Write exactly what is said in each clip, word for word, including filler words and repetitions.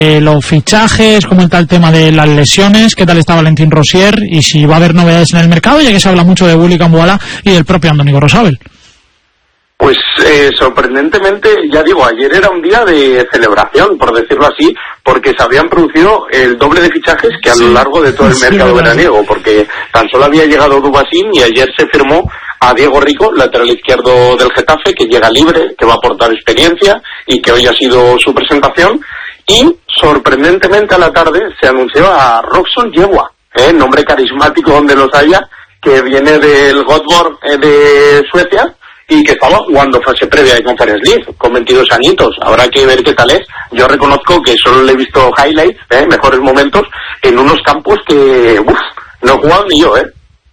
Eh, los fichajes, cómo está el tema de las lesiones, qué tal está Valentín Rosier y si va a haber novedades en el mercado, ya que se habla mucho de Willy Camboala y del propio Andoni Gorosabel. Pues eh, sorprendentemente, ya digo, ayer era un día de celebración, por decirlo así, porque se habían producido el doble de fichajes que a lo largo de todo el mercado sí, veraniego, porque tan solo había llegado Dubasín y ayer se firmó a Diego Rico, lateral izquierdo del Getafe, que llega libre, que va a aportar experiencia y que hoy ha sido su presentación. Y sorprendentemente a la tarde se anunció a Roxon Yegua, ¿eh? nombre carismático donde los haya, que viene del Göteborg eh, de Suecia y que estaba jugando fase previa de Conference League con veintidós añitos. Habrá que ver qué tal es. Yo reconozco que solo le he visto highlights, ¿eh? mejores momentos, en unos campos que uf, no he jugado ni yo, ¿eh?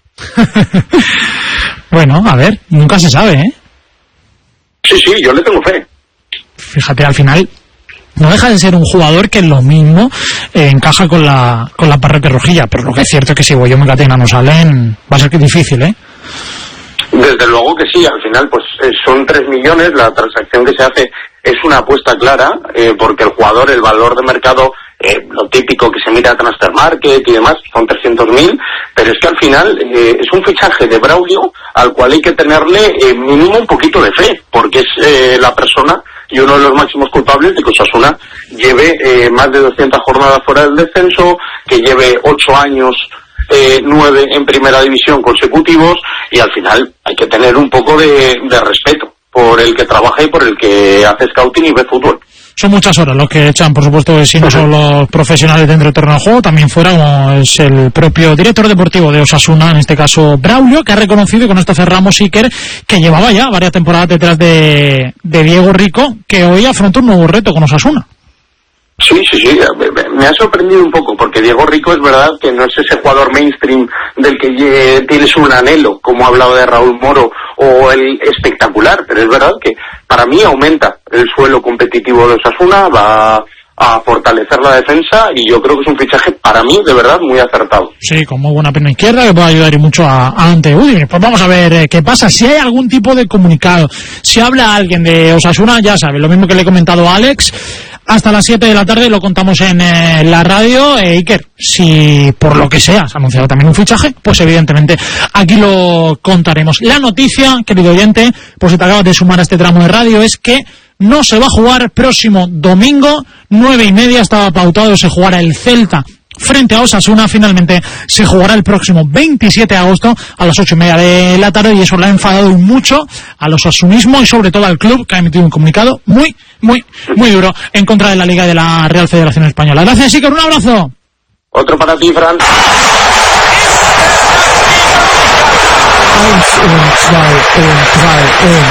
Bueno, a ver, nunca se sabe, ¿eh? Sí, sí, yo le tengo fe. Fíjate, al final no deja de ser un jugador que lo mismo eh, encaja con la con la parroquia rojilla, pero lo que es cierto es que si Boyón y Catena no salen, va a ser que difícil, ¿eh? Desde luego que sí, al final pues eh, son tres millones, la transacción que se hace es una apuesta clara, eh, porque el jugador, el valor de mercado, eh, lo típico que se mira a Transfer Market y demás, son trescientos mil, pero es que al final eh, es un fichaje de Braulio al cual hay que tenerle eh, mínimo un poquito de fe, porque es eh, la persona y uno de los máximos culpables de que Osasuna lleve eh, más de doscientas jornadas fuera del descenso, que lleve ocho años, eh, nueve en primera división consecutivos, y al final hay que tener un poco de, de respeto por el que trabaja y por el que hace scouting y ve fútbol. Son muchas horas los que echan, por supuesto, si no son los profesionales dentro del terreno de juego, también fuera, como es el propio director deportivo de Osasuna, en este caso Braulio, que ha reconocido, y con esto cerramos, Iker, que llevaba ya varias temporadas detrás de, de Diego Rico, que hoy afronta un nuevo reto con Osasuna. Sí, sí, sí, me ha sorprendido un poco, porque Diego Rico es verdad que no es ese jugador mainstream del que tienes un anhelo, como ha hablado de Raúl Moro, o el espectacular, pero es verdad que para mí aumenta el suelo competitivo de Osasuna, va a fortalecer la defensa, y yo creo que es un fichaje para mí de verdad muy acertado. Sí, con muy buena pierna izquierda que puede ayudar y mucho a, a Ante Udine. Pues vamos a ver eh, qué pasa, si hay algún tipo de comunicado, si habla alguien de Osasuna, ya sabe, lo mismo que le he comentado a Alex. Hasta las siete de la tarde lo contamos en eh, la radio. Eh, Iker, si por lo que sea se ha anunciado también un fichaje, pues evidentemente aquí lo contaremos. La noticia, querido oyente, pues si te acabas de sumar a este tramo de radio, es que no se va a jugar próximo domingo, nueve y media estaba pautado, se jugará el Celta frente a Osasuna, finalmente se jugará el próximo veintisiete de agosto a las ocho y media de la tarde, y eso le ha enfadado mucho al osasunismo y sobre todo al club, que ha emitido un comunicado muy, muy, muy duro en contra de la Liga y de la Real Federación Española. Gracias, Iker, un abrazo. Otro para ti, Fran. Eins, un, zwei, un, drei, un.